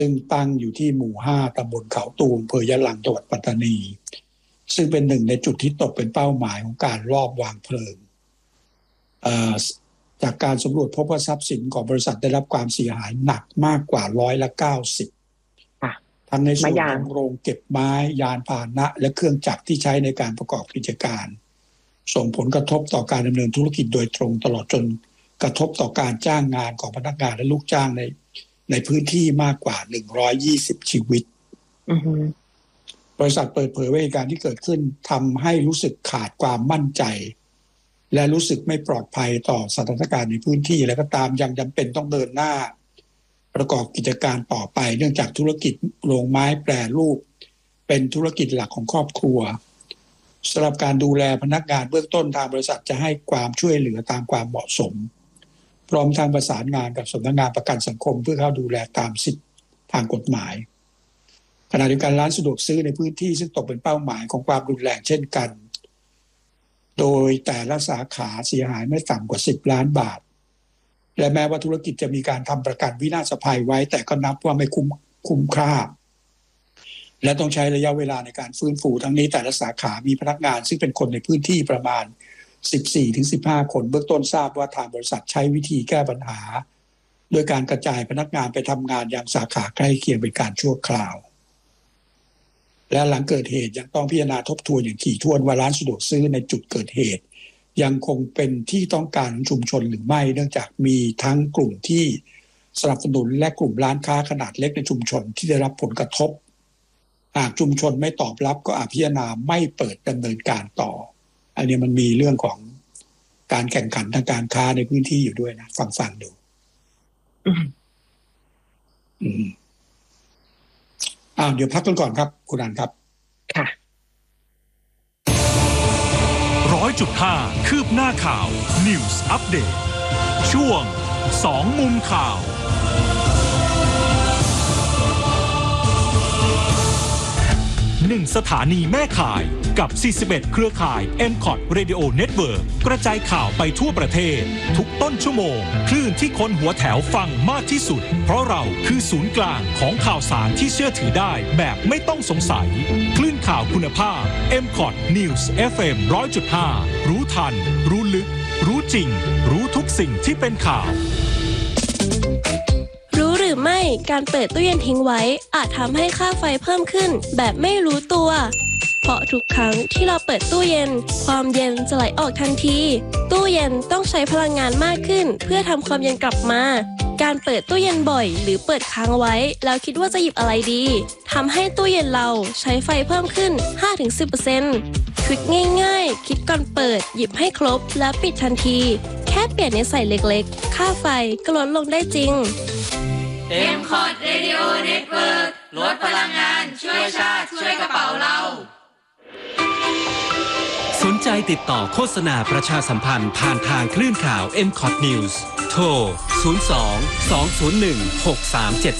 ซึ่งตั้งอยู่ที่หมู่5ตำบลเขาตูมอำเภอยะลังจังหวัดปัตตานีซึ่งเป็นหนึ่งในจุดที่ตกเป็นเป้าหมายของการลอบวางเพลิงจากการสำรวจพบว่าทรัพย์สินของบริษัทได้รับความเสียหายหนักมากกว่า90%ทั้งในส่วนของโรงเก็บไม้ยานพาหนะและเครื่องจักรที่ใช้ในการประกอบกิจการส่งผลกระทบต่อการดำเนินธุรกิจโดยตรงตลอดจนกระทบต่อการจ้างงานของพนักงานและลูกจ้างในพื้นที่มากกว่า120ชีวิตบริษัทเปิดเผยว่าเหตุการณ์ที่เกิดขึ้นทำให้รู้สึกขาดความมั่นใจและรู้สึกไม่ปลอดภัยต่อสถานการณ์ในพื้นที่และก็ตามยังจำเป็นต้องเดินหน้าประกอบกิจการต่อไปเนื่องจากธุรกิจโรงไม้แปรรูปเป็นธุรกิจหลักของครอบครัวสำหรับการดูแลพนักงานเบื้องต้นทางบริษัทจะให้ความช่วยเหลือตามความเหมาะสมพร้อมทางประสานงานกับสำนักงานประกันสังคมเพื่อเข้าดูแลตามสิทธิทางกฎหมายขณะเดียวกันร้านสะดวกซื้อในพื้นที่ซึ่งตกเป็นเป้าหมายของความรุนแรงเช่นกันโดยแต่ละสาขาเสียหายไม่ต่ำกว่า10ล้านบาทและแม้ว่าธุรกิจจะมีการทำประกันวินาศภัยไว้แต่ก็นับว่าไม่คุ้มค่าและต้องใช้ระยะเวลาในการฟื้นฟูทั้งนี้แต่ละสาขามีพนักงานซึ่งเป็นคนในพื้นที่ประมาณ 14-15 คนเบื้องต้นทราบว่าทางบริษัทใช้วิธีแก้ปัญหาโดยการกระจายพนักงานไปทำงานยังสาขาใกล้เคียงเป็นการชั่วคราวและหลังเกิดเหตุยังต้องพิจารณาทบทวนอย่างถี่ถ้วนว่าร้านสะดวกซื้อในจุดเกิดเหตุยังคงเป็นที่ต้องการของชุมชนหรือไม่เนื่องจากมีทั้งกลุ่มที่สนับสนุนและกลุ่มร้านค้าขนาดเล็กในชุมชนที่ได้รับผลกระทบหากชุมชนไม่ตอบรับก็อาจพิจารณาไม่เปิดดำเนินการต่ออันนี้มันมีเรื่องของการแข่งขันทางการค้าในพื้นที่อยู่ด้วยนะฟังดูเดี๋ยวพักกันก่อนครับคุณอันครับค่ะ 100.5 คืบหน้าข่าว News Update ช่วง2มุมข่าว1สถานีแม่ข่ายกับ41เครือข่าย MCOT Radio Network กระจายข่าวไปทั่วประเทศทุกต้นชั่วโมงคลื่นที่คนหัวแถวฟังมากที่สุดเพราะเราคือศูนย์กลางของข่าวสารที่เชื่อถือได้แบบไม่ต้องสงสัยคลื่นข่าวคุณภาพ MCOT News FM 100.5 รู้ทันรู้ลึกรู้จริงรู้ทุกสิ่งที่เป็นข่าวรู้หรือไม่การเปิดตู้เย็นทิ้งไว้อาจทำให้ค่าไฟเพิ่มขึ้นแบบไม่รู้ตัวเพราะทุกครั้งที่เราเปิดตู้เย็นความเย็นจะไหลออกทันทีตู้เย็นต้องใช้พลังงานมากขึ้นเพื่อทำความเย็นกลับมาการเปิดตู้เย็นบ่อยหรือเปิดค้างไว้แล้วคิดว่าจะหยิบอะไรดีทำให้ตู้เย็นเราใช้ไฟเพิ่มขึ้น 5-10% ทริคง่ายๆคิดก่อนเปิดหยิบให้ครบแล้วปิดทันทีแค่เปลี่ยนนิสัยเล็กๆค่าไฟก็ลดลงได้จริง MCOT Radio Network ลดพลังงานช่วยชาติช่วยกระเป๋าเราสนใจติดต่อโฆษณาประชาสัมพันธ์ผ่านทางคลื่นข่าว MCOT News โทร 02 201 6373